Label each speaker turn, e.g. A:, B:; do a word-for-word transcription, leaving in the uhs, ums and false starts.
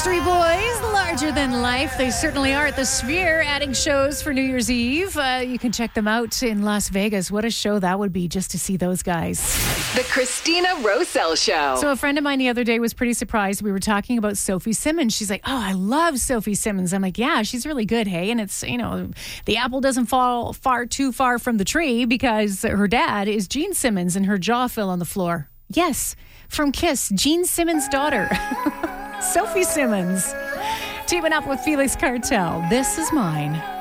A: Backstreet Boys, larger than life. They certainly are at the Sphere, adding shows for New Year's Eve. Uh, you can check them out in Las Vegas. What a show that would be just to see those guys.
B: The Christina Rosell Show.
A: So a friend of mine the other day was pretty surprised. We were talking about Sophie Simmons. She's like, oh, I love Sophie Simmons. I'm like, yeah, she's really good, hey? And it's, you know, the apple doesn't fall far too far from the tree because her dad is Gene Simmons and her jaw fell on the floor. Yes, from Kiss, Gene Simmons' daughter. Sophie Simmons, teaming up with Felix Cartel. This is mine.